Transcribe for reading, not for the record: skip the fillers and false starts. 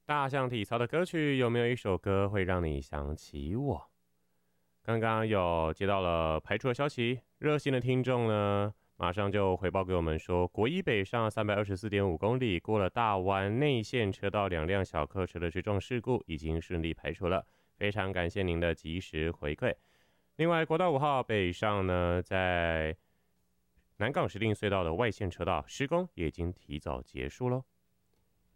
大象体操的歌曲有没有一首歌会让你想起我？刚刚有接到了排除的消息，热心的听众呢，马上就回报给我们说，国一北上324.5公里过了大湾内线车道2辆小客车的追撞事故已经顺利排除了，非常感谢您的及时回馈。另外，国道5号北上呢，在南港石碇隧道的外线车道施工也已经提早结束咯。